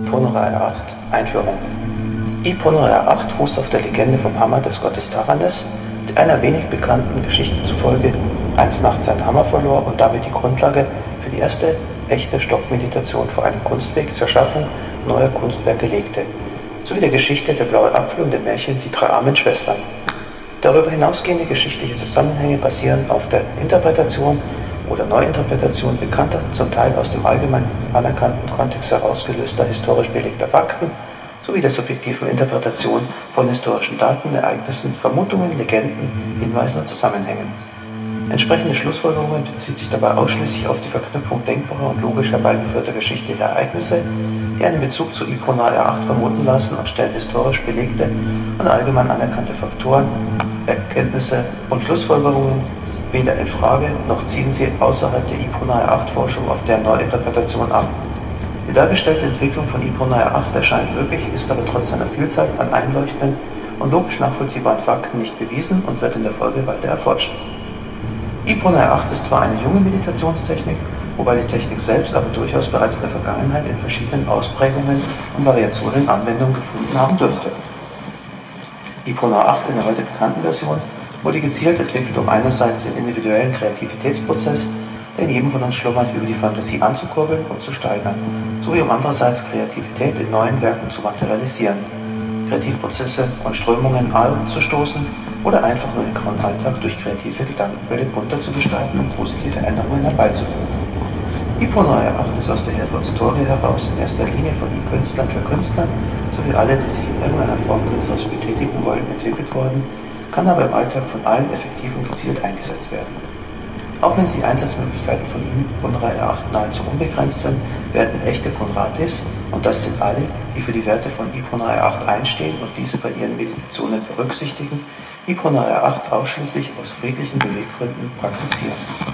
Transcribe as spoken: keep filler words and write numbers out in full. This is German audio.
Iponerae acht Einführung. Iponerae acht fußt auf der Legende vom Hammer des Gottes Taranis, der einer wenig bekannten Geschichte zufolge eines Nachts seinen Hammer verlor und damit die Grundlage für die erste echte Stockmeditation vor einem Kunstweg zur Schaffung neuer Kunstwerke legte, sowie der Geschichte der blauen Apfel und dem Märchen Die drei armen Schwestern. Darüber hinausgehende geschichtliche Zusammenhänge basieren auf der Interpretation oder Neuinterpretation bekannter, zum Teil aus dem allgemein anerkannten Kontext herausgelöster historisch belegter Fakten, sowie der subjektiven Interpretation von historischen Daten, Ereignissen, Vermutungen, Legenden, Hinweisen und Zusammenhängen. Entsprechende Schlussfolgerungen bezieht sich dabei ausschließlich auf die Verknüpfung denkbarer und logisch herbeigeführter geschichtlicher Ereignisse, die einen Bezug zu Iponerae acht vermuten lassen und stellen historisch belegte und allgemein anerkannte Faktoren, Erkenntnisse und Schlussfolgerungen weder in Frage, noch ziehen sie außerhalb der Iponerae acht Forschung auf deren Neuinterpretation ab. Die dargestellte Entwicklung von Iponerae acht erscheint möglich, ist aber trotz einer Vielzahl an einleuchtenden und logisch nachvollziehbaren Fakten nicht bewiesen und wird in der Folge weiter erforscht. Iponerae acht ist zwar eine junge Meditationstechnik, wobei die Technik selbst aber durchaus bereits in der Vergangenheit in verschiedenen Ausprägungen und Variationen Anwendung gefunden haben dürfte. Iponerae acht in der heute bekannten Version wurde gezielt entwickelt, um einerseits den individuellen Kreativitätsprozess, der in jedem von uns schlummert, über die Fantasie anzukurbeln und zu steigern, sowie um andererseits Kreativität in neuen Werken zu materialisieren, Kreativprozesse und Strömungen anzustoßen oder einfach nur den grauen Alltag durch kreative Gedankenbilder bunter zu gestalten und positive Änderungen herbeizuführen. Iponerae acht ist aus der Historie heraus in erster Linie von I-Künstlern für Künstler sowie alle, die sich in irgendeiner Form künstlerisch betätigen wollen, entwickelt worden, kann aber im Alltag von allen effektiv und gezielt eingesetzt werden. Auch wenn die Einsatzmöglichkeiten von Iponerae acht nahezu unbegrenzt sind, werden echte Ponratis, und das sind alle, die für die Werte von Iponerae acht einstehen und diese bei ihren Meditationen berücksichtigen, Iponerae acht ausschließlich aus friedlichen Beweggründen praktizieren.